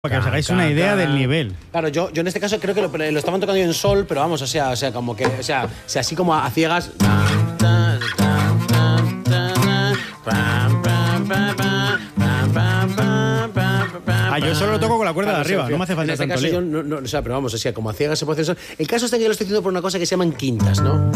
Para que os hagáis una idea del nivel. Claro, yo en este caso creo que lo estaban tocando en sol, pero vamos, o sea, como que, o sea, así como a ciegas. Yo solo lo toco con la cuerda de arriba, no me hace falta tanto lío. O sea, pero vamos, o sea, como a ciegas se puede hacer eso. El caso es que yo lo estoy haciendo por una cosa que se llaman quintas, ¿no?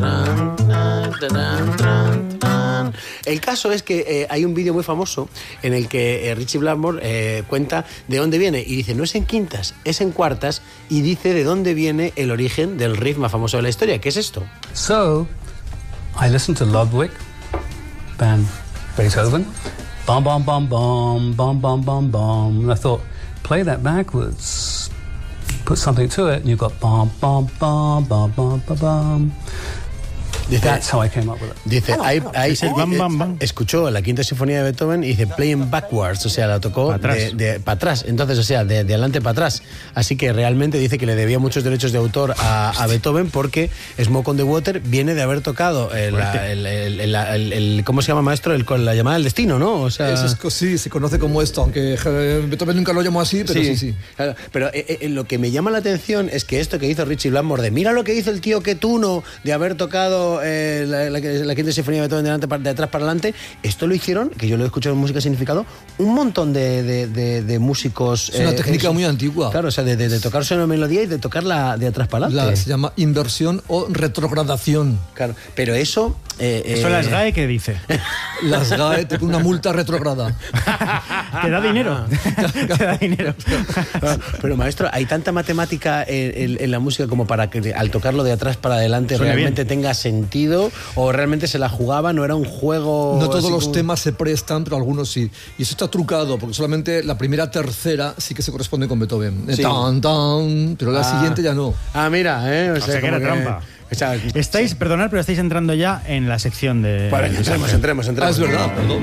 El caso es que hay un vídeo muy famoso en el que Richie Blackmore cuenta de dónde viene y dice, no es en quintas, es en cuartas, y dice de dónde viene el origen del riff más famoso de la historia. ¿Qué es esto? So, I listened to Ludwig van Beethoven, bum bum bum bum bum bum bum bum, and I thought, play that backwards, put something to it, and you've got bum bum bum bum bum bum bum. Dice, That's how I came up with it. Dice, escuchó la quinta sinfonía de Beethoven y dice playing backwards, o sea, la tocó para atrás, entonces, o sea, de adelante para atrás. Así que realmente dice que le debía muchos derechos de autor a Beethoven porque Smoke on the Water viene de haber tocado ¿cómo se llama, maestro? La llamada del destino, ¿no? O sea, sí, se conoce como esto, aunque Beethoven nunca lo llamó así, pero sí. Claro, pero lo que me llama la atención es que esto que hizo Richie Blackmore de mira lo que hizo el tío Quetuno de haber tocado la quinta sinfonía de Beethoven de atrás para adelante, esto lo hicieron, que yo lo he escuchado en Música Significado, un montón de músicos. Es una técnica muy antigua. Claro, o sea, de tocarse una melodía y de tocarla de atrás para adelante. Se llama inversión o retrogradación. Claro, pero eso... ¿Eso la SGAE qué dice? La SGAE te pone una multa retrógrada. Te da dinero. Te da dinero. Pero maestro, hay tanta matemática en la música como para que al tocarlo de atrás para adelante suena realmente bien. Tenga sentido, o realmente se la jugaba, no era un juego. No todos los temas se prestan, pero algunos sí. Y eso está trucado, porque solamente la primera tercera sí que se corresponde con Beethoven. Sí. Tan, tan, pero la siguiente ya no. Mira, o sea que era trampa. Estáis, perdonad, pero estáis entrando ya en la sección de... Vale, entremos. Es verdad, perdón.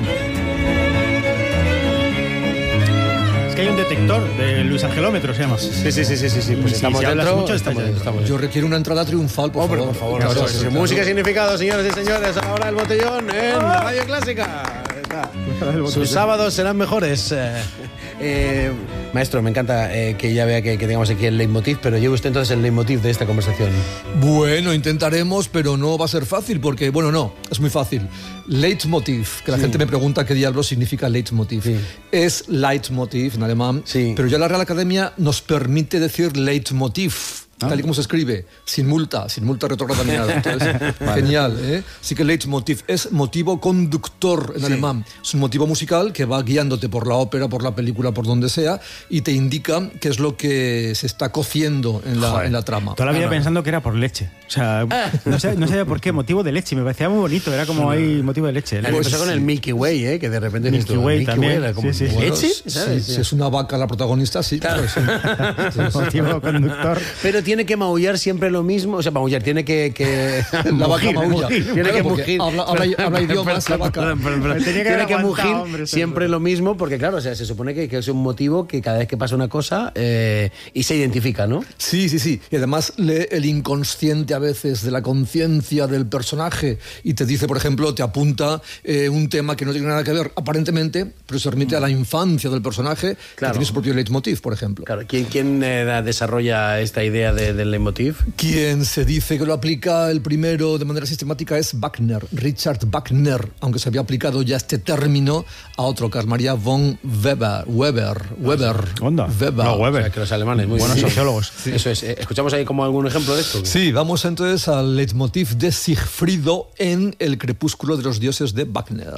Es que hay un detector de Luis Angelómetro, se llama. Sí. Pues estamos dentro. Mucho, Yo requiero una entrada triunfal, por favor. Claro. Música Significado, señores y señores. Ahora el botellón en Radio Clásica. Sus sábados serán mejores. Maestro, me encanta que ya vea que tengamos aquí el leitmotiv, pero lleve usted entonces el leitmotiv de esta conversación. Bueno, intentaremos, pero no va a ser fácil, porque, es muy fácil. Leitmotiv, que la gente me pregunta qué diablos significa leitmotiv. Sí. Es Leitmotiv en alemán, pero ya la Real Academia nos permite decir leitmotiv. Tal y como se escribe, sin multa retrógrada ni nada. Entonces, genial, ¿eh? Sí que Leitmotiv es motivo conductor en alemán. Es un motivo musical que va guiándote por la ópera, por la película, por donde sea, y te indica qué es lo que se está cociendo en la trama. Toda la vida pensando que era por leche. O sea, no sabía por qué, motivo de leche. Me parecía muy bonito, era como hay motivo de leche. Pues con el Milky Way, que de repente... Milky Way también. Way, como, sí. ¿leche? Si es una vaca la protagonista, sí. Claro. Motivo conductor. Pero tiene que maullar siempre lo mismo, o sea, maullar, tiene que la vaca maulla. Tiene que mugir. Habla idiomas la vaca. Tiene que mugir siempre lo mismo, porque claro, o sea, se supone que es un motivo que cada vez que pasa una cosa y se identifica, ¿no? Sí. Y además lee el inconsciente a veces de la conciencia del personaje y te dice, por ejemplo, te apunta un tema que no tiene nada que ver, aparentemente, pero se remite a la infancia del personaje, que tiene su propio leitmotiv, por ejemplo. Claro. ¿Quién desarrolla esta idea del leitmotiv? Quien se dice que lo aplica el primero de manera sistemática es Wagner, Richard Wagner, aunque se había aplicado ya este término a otro, Carl Maria von Weber. ¿Onda? Weber. No, Weber. O sea, que los alemanes, muy buenos sociólogos. Sí. Eso es. ¿Escuchamos ahí como algún ejemplo de esto? Sí, vamos entonces al leitmotiv de Sigfrido en El crepúsculo de los dioses de Wagner.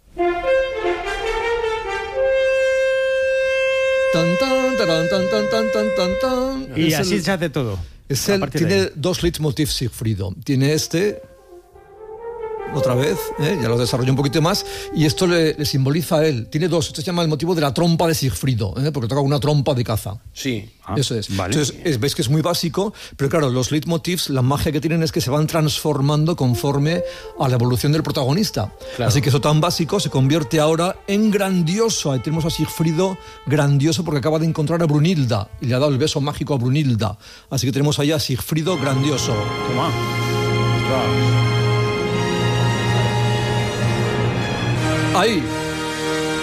Y así se hace todo. Tiene dos leitmotivs Sigfrido. Tiene este... Otra vez, ya lo desarrolló un poquito más, y esto le simboliza a él. Tiene dos, esto se llama el motivo de la trompa de Sigfrido, porque toca una trompa de caza. Sí. Eso es. Vale. Entonces, veis que es muy básico, pero claro, los leitmotivs, la magia que tienen es que se van transformando conforme a la evolución del protagonista. Claro. Así que eso tan básico se convierte ahora en grandioso. Ahí tenemos a Sigfrido grandioso porque acaba de encontrar a Brunilda y le ha dado el beso mágico a Brunilda. Así que tenemos ahí a Sigfrido grandioso. Toma. Ahí.